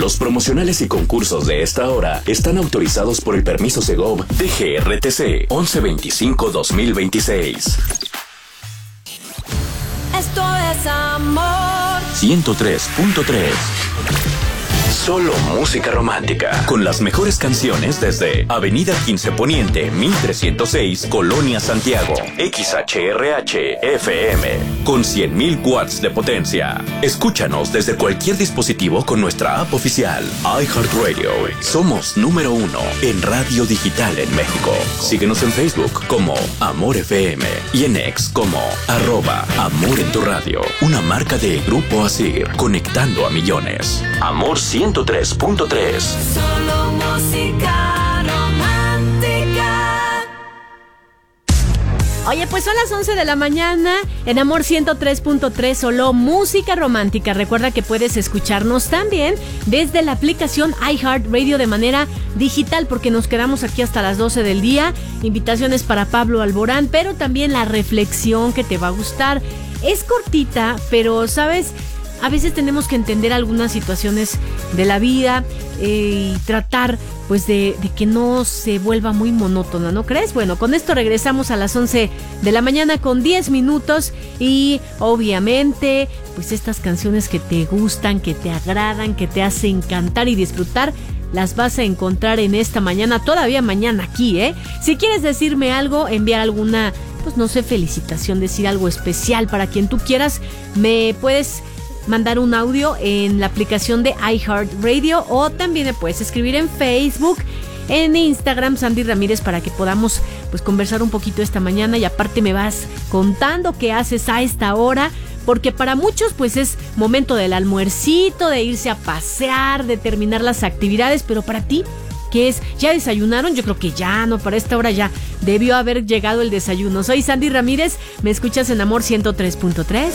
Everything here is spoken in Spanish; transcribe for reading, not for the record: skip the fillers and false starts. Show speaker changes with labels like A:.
A: Los promocionales y concursos de esta hora están autorizados por el permiso Segov DGRTC 1125-2026.
B: Esto es amor.
A: 103.3. Solo música romántica, con las mejores canciones desde Avenida 15 Poniente, 1306, Colonia Santiago. XHRH FM, con 100.000 watts de potencia. Escúchanos desde cualquier dispositivo con nuestra app oficial, iHeartRadio. Somos número 1 en radio digital en México. Síguenos en Facebook como Amor FM y en X como @Amor en tu radio. Una marca de Grupo Asir, conectando a millones. Amor 103.3.
B: Solo música romántica.
C: Oye, pues son las 11 de la mañana en Amor 103.3, solo música romántica. Recuerda que puedes escucharnos también desde la aplicación iHeartRadio de manera digital, porque nos quedamos aquí hasta las 12 del día. Invitaciones para Pablo Alborán, pero también la reflexión que te va a gustar. Es cortita, pero, ¿sabes? A veces tenemos que entender algunas situaciones de la vida y tratar pues de que no se vuelva muy monótona, ¿no crees? Bueno, con esto regresamos a las 11 de la mañana con 10 minutos y obviamente pues estas canciones que te gustan, que te agradan, que te hacen cantar y disfrutar, las vas a encontrar en esta mañana, todavía mañana aquí, ¿eh? Si quieres decirme algo, enviar alguna, pues no sé, felicitación, decir algo especial para quien tú quieras, me puedes mandar un audio en la aplicación de iHeartRadio o también me puedes escribir en Facebook, en Instagram, Sandy Ramírez, para que podamos pues conversar un poquito esta mañana y aparte me vas contando qué haces a esta hora, porque para muchos pues es momento del almuercito, de irse a pasear, de terminar las actividades, pero para ti, ¿qué es? ¿Ya desayunaron? Yo creo que ya, no, para esta hora ya debió haber llegado el desayuno. Soy Sandy Ramírez, me escuchas en Amor 103.3.